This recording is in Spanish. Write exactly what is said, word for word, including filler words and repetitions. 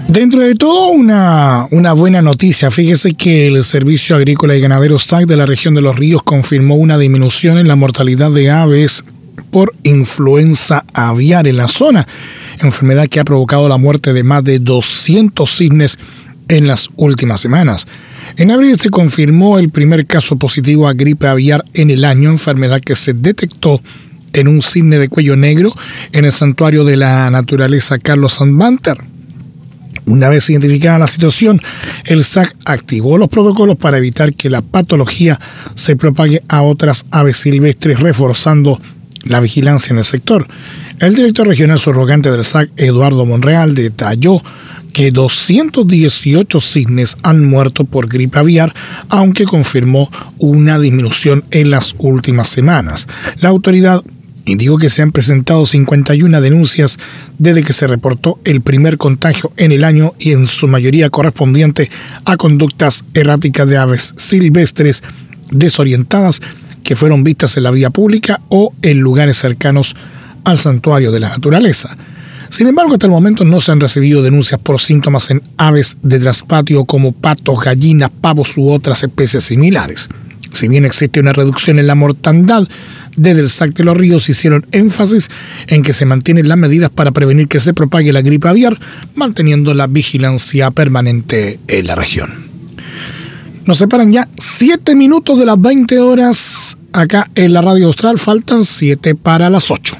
Dentro de todo, una, una buena noticia. Fíjese que el Servicio Agrícola y Ganadero S A C de la región de Los Ríos confirmó una disminución en la mortalidad de aves por influenza aviar en la zona, enfermedad que ha provocado la muerte de más de doscientos cisnes en las últimas semanas. En abril se confirmó el primer caso positivo a gripe aviar en el año, enfermedad que se detectó en un cisne de cuello negro en el Santuario de la Naturaleza Carlos Sanbanter. Una vez identificada la situación, el S A C activó los protocolos para evitar que la patología se propague a otras aves silvestres, reforzando la vigilancia en el sector. El director regional subrogante del S A C, Eduardo Monreal, detalló que doscientos dieciocho cisnes han muerto por gripe aviar, aunque confirmó una disminución en las últimas semanas. La autoridad indicó que se han presentado cincuenta y una denuncias desde que se reportó el primer contagio en el año y en su mayoría correspondiente a conductas erráticas de aves silvestres desorientadas que fueron vistas en la vía pública o en lugares cercanos al santuario de la naturaleza. Sin embargo, hasta el momento no se han recibido denuncias por síntomas en aves de traspatio como patos, gallinas, pavos u otras especies similares. Si bien existe una reducción en la mortandad, desde el S A C de Los Ríos hicieron énfasis en que se mantienen las medidas para prevenir que se propague la gripe aviar, manteniendo la vigilancia permanente en la región. Nos separan ya siete minutos de las veinte horas acá en la Radio Austral, faltan siete para las ocho.